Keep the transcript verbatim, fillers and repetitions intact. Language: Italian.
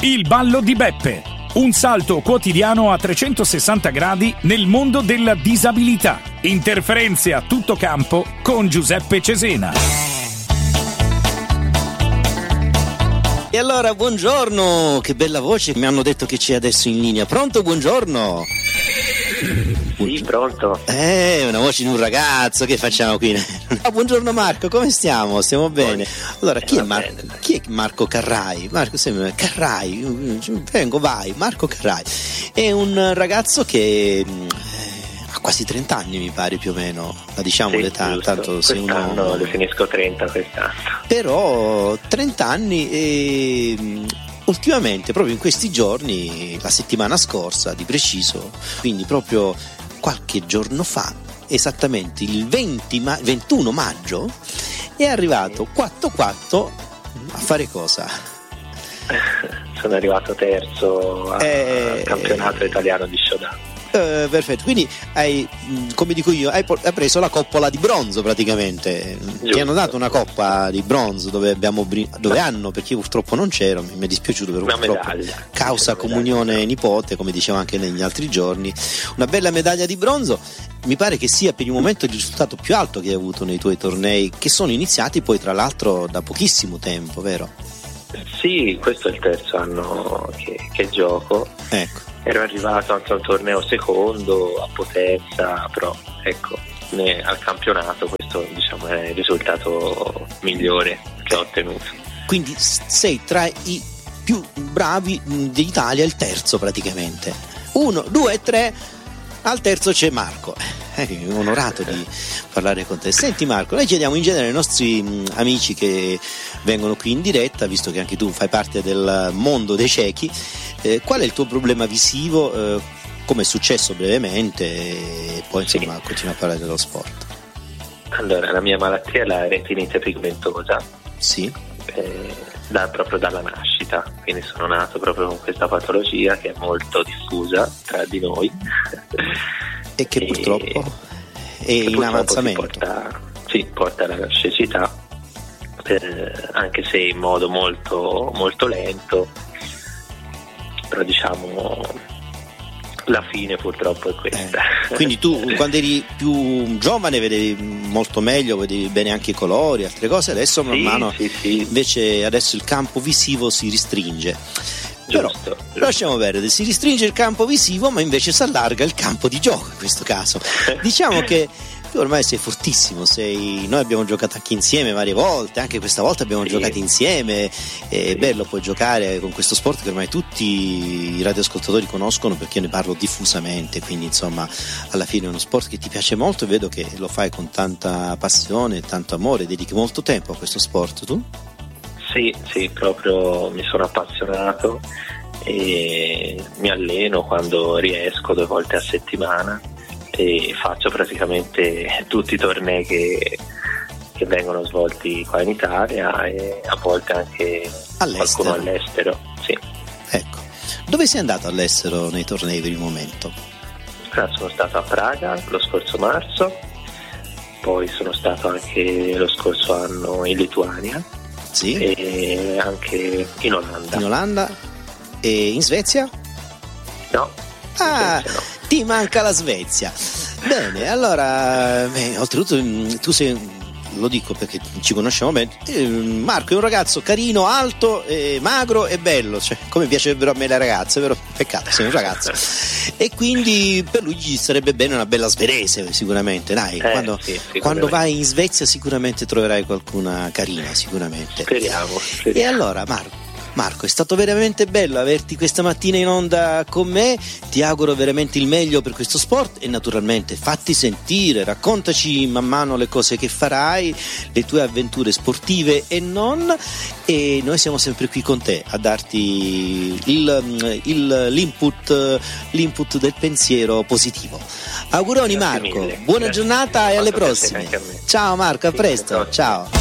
Il ballo di Beppe, un salto quotidiano a trecentosessanta gradi nel mondo della disabilità. Interferenze a tutto campo con Giuseppe Cesena. E allora, buongiorno, che bella voce, mi hanno detto che c'è adesso in linea. Pronto, buongiorno? Sì, pronto. Eh, una voce di un ragazzo, che facciamo qui? Ah, buongiorno Marco, come stiamo? Stiamo bene? Allora, chi è, Mar- chi è Marco Carrai? Marco sembra Carrai, vengo, vai, Marco Carrai. È un ragazzo che ha quasi trenta anni, mi pare, più o meno, la diciamo sì, l'età, giusto. tanto sei quest'anno uno... definisco trenta quest'anno. Però trenta anni e... ultimamente, proprio in questi giorni, la settimana scorsa di preciso, quindi proprio qualche giorno fa, esattamente il venti ma- ventuno maggio, è arrivato quattro quattro a fare cosa? Sono arrivato terzo al eh, campionato italiano di showdown. Uh, perfetto, quindi hai, come dico io, hai, hai preso la coppola di bronzo praticamente. Giusto. Ti hanno dato una coppa di bronzo dove abbiamo dove hanno, perché io purtroppo non c'ero, mi è dispiaciuto per una purtroppo medaglia. Causa una comunione medaglia. Nipote, come dicevo anche negli altri giorni, una bella medaglia di bronzo. Mi pare che sia per il momento il risultato più alto che hai avuto nei tuoi tornei, che sono iniziati poi tra l'altro da pochissimo tempo, vero? Sì, questo è il terzo anno che, che gioco. Ecco. Ero arrivato anche a un torneo secondo a Potenza, però ecco, ne, al campionato questo diciamo è il risultato migliore che ho ottenuto. Quindi sei tra i più bravi d'Italia, il terzo praticamente. Uno, due, tre, al terzo c'è Marco. Eh, onorato di parlare con te. Senti Marco, noi chiediamo in genere ai nostri mh, amici che vengono qui in diretta, visto che anche tu fai parte del mondo dei ciechi, eh, qual è il tuo problema visivo, eh, come è successo brevemente, e poi insomma sì. Continua a parlare dello sport. Allora, la mia malattia è la retinite pigmentosa. Sì. Eh, da, proprio dalla nascita, quindi sono nato proprio con questa patologia che è molto diffusa tra di noi. E che purtroppo è che in purtroppo avanzamento. Porta, sì, porta alla cecità, eh, anche se in modo molto, molto lento, però diciamo la fine purtroppo è questa. Eh, quindi tu quando eri più giovane vedevi molto meglio, vedevi bene anche i colori, altre cose, adesso man sì, mano sì, sì. Invece adesso il campo visivo si ristringe. Però giusto, giusto. Lasciamo perdere, si restringe il campo visivo ma invece si allarga il campo di gioco in questo caso. Diciamo che tu ormai sei fortissimo, sei... noi abbiamo giocato anche insieme varie volte, anche questa volta abbiamo sì. giocato insieme, è sì. bello poi giocare con questo sport che ormai tutti i radioascoltatori conoscono perché io ne parlo diffusamente, quindi insomma alla fine è uno sport che ti piace molto e vedo che lo fai con tanta passione e tanto amore, dedichi molto tempo a questo sport tu? Sì, sì, proprio mi sono appassionato e mi alleno quando riesco due volte a settimana e faccio praticamente tutti i tornei che, che vengono svolti qua in Italia e a volte anche all'estero. Qualcuno all'estero. Sì. Ecco, dove sei andato all'estero nei tornei per il momento? Ah, sono stato a Praga lo scorso marzo, poi sono stato anche lo scorso anno in Lituania. Sì. E anche in Olanda. In Olanda e in Svezia? No. Ah, Svezia no. Ti manca la Svezia. Bene, allora, beh, oltretutto tu sei, lo dico perché ci conosciamo bene, eh, Marco è un ragazzo carino, alto, eh, magro e bello, cioè come piacerebbero a me le ragazze, però peccato, sei un ragazzo. E quindi per lui gli sarebbe bene una bella svedese sicuramente, dai, eh, quando, sì, quando vai in Svezia sicuramente troverai qualcuna carina, sicuramente. Speriamo, speriamo. E allora Marco, Marco, è stato veramente bello averti questa mattina in onda con me, ti auguro veramente il meglio per questo sport e naturalmente fatti sentire, raccontaci man mano le cose che farai, le tue avventure sportive e non, e noi siamo sempre qui con te a darti il, il, l'input, l'input del pensiero positivo. Auguroni Marco, buona Grazie. giornata e alle prossime. Ciao Marco, a sì, presto, ciao.